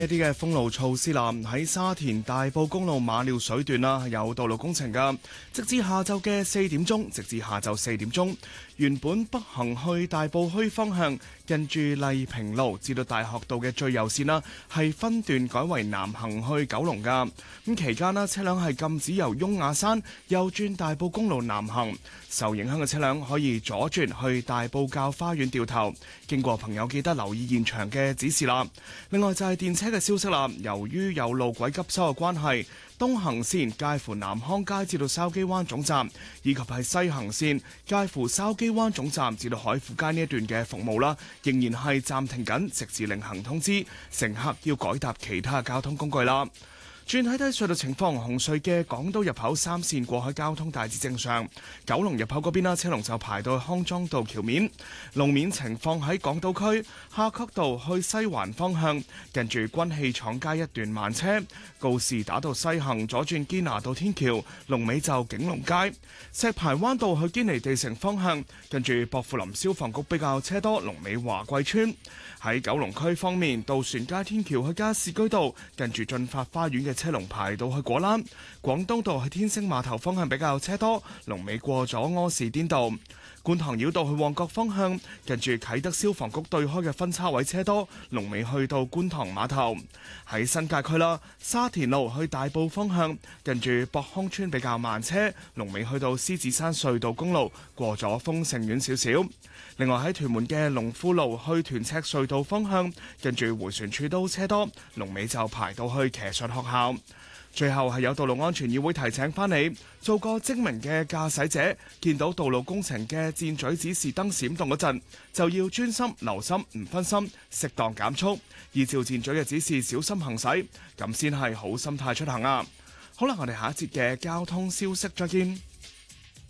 一啲嘅封路措施啦，喺沙田大埔公路馬料水段啦，有道路工程㗎，直至下晝嘅4點鐘，直至下晝4點鐘，原本北行去大埔墟方向，近住麗平路至到大學道嘅最右線啦，係分段改為南行去九龍㗎。咁期間啦，車輛係禁止由雍雅山右轉大埔公路南行，受影響嘅車輛可以左轉去大埔滘花園掉頭。經過朋友記得留意現場嘅指示啦。另外就係電車嘅消息啦，由於有路軌急修嘅關係，東行線介乎南康街至到筲箕灣總站，以及係西行線介乎筲箕灣總站至到海富街呢一段嘅服務啦，仍然係暫停緊，直至另行通知，乘客要改搭其他交通工具啦。轉睇睇隧道情況，紅隧嘅港島入口3線過海交通大致正常，九龍入口嗰邊啦，車龍就排到康莊道橋面。路面情況喺港島區夏慤道去西環方向，近住軍器廠街一段慢車；告士打道西行左轉堅拿道天橋，龍尾就景隆街；石排灣道去堅尼地城方向，近住薄扶林消防局比較車多，龍尾華貴村。喺九龍區方面，渡船街天橋去加士居道，近住進發花園嘅車龍排到去果欄；廣東道去天星碼頭方向比較車多，龍尾過咗柯士甸道；觀塘繞道去旺角方向，近住啟德消防局對開嘅分叉位車多，龍尾去到觀塘碼頭。喺新界區啦，沙田路去大埔方向，近住博康村比較慢車，龍尾去到獅子山隧道公路，過咗豐盛苑少少。另外喺屯門嘅龍富路去屯赤隧道方向，近住迴旋處都車多，龍尾就排到去騎術學校。最後係有道路安全議會提醒翻你，做個精明嘅駕駛者，見到道路工程嘅箭嘴指示燈閃動嗰陣，就要專心留心，唔分心，適當減速，依照箭嘴嘅指示小心行駛，咁先係好心態出行啊！好啦，我哋下一節嘅交通消息再見。